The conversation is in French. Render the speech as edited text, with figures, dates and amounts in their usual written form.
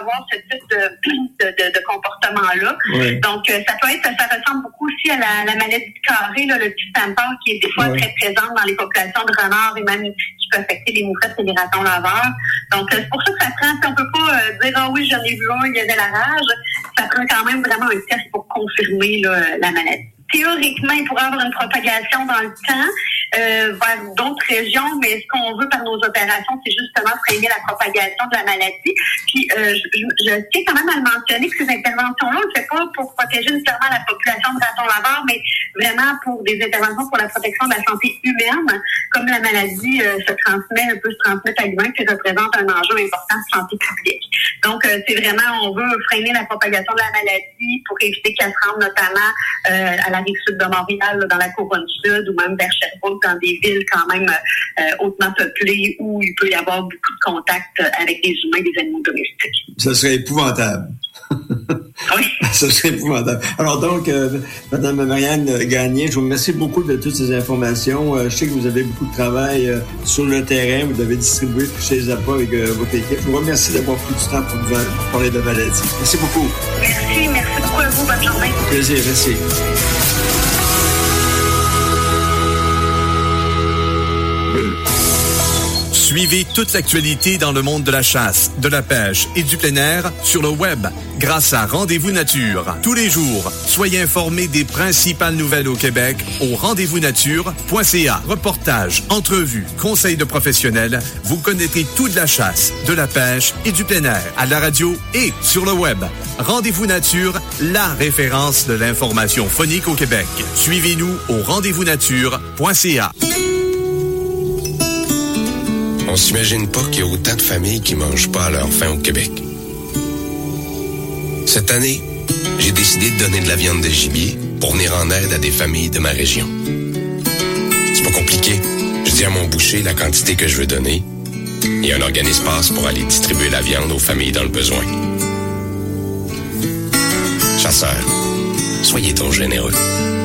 avoir ce type de comportement-là. Oui. Donc, ça ressemble beaucoup aussi à la maladie de Carré, là, le distemper, qui est des fois très présente dans les populations de renards et même qui peut affecter les moufettes et les ratons laveurs. Donc, c'est pour ça que ça prend, on peut pas dire, ah oui, j'en ai vu un, il y avait la rage. Ça prend quand même vraiment un test pour confirmer là, la maladie. Théoriquement, il pourrait y avoir une propagation dans le temps vers d'autres régions, mais ce qu'on veut par nos opérations, c'est justement freiner la propagation de la maladie. Puis, je tiens quand même à le mentionner que ces interventions-là, on ne le fait pas pour protéger nécessairement la population de ratons laveurs, mais vraiment pour des interventions pour la protection de la santé humaine, comme la maladie peut se transmettre à l'humain, qui représente un enjeu important de santé publique. Donc, c'est vraiment, on veut freiner la propagation de la maladie pour éviter qu'elle se rende notamment à la rive sud de Montréal, là, dans la couronne sud, ou même vers Sherbrooke, dans des villes quand même hautement peuplées où il peut y avoir beaucoup de contacts avec des humains et des animaux domestiques. Ça serait épouvantable. Oui. Ça serait épouvantable. Alors donc, Mme Marianne Gagné, je vous remercie beaucoup de toutes ces informations. Je sais que vous avez beaucoup de travail sur le terrain. Vous devez distribuer chez les APA avec votre équipe. Je vous remercie d'avoir pris du temps pour parler de maladie. Merci beaucoup. Merci beaucoup à vous. Bonne journée. Plaisir, merci. Suivez toute l'actualité dans le monde de la chasse, de la pêche et du plein air sur le web grâce à Rendez-vous Nature. Tous les jours, soyez informés des principales nouvelles au Québec au rendez-vous-nature.ca. Reportages, entrevues, conseils de professionnels, vous connaîtrez tout de la chasse, de la pêche et du plein air à la radio et sur le web. Rendez-vous Nature, la référence de l'information phonique au Québec. Suivez-nous au rendez-vous-nature.ca. On s'imagine pas qu'il y a autant de familles qui mangent pas à leur faim au Québec. Cette année, j'ai décidé de donner de la viande de gibier pour venir en aide à des familles de ma région. C'est pas compliqué. Je dis à mon boucher la quantité que je veux donner et un organisme passe pour aller distribuer la viande aux familles dans le besoin. Chasseurs, soyez donc généreux.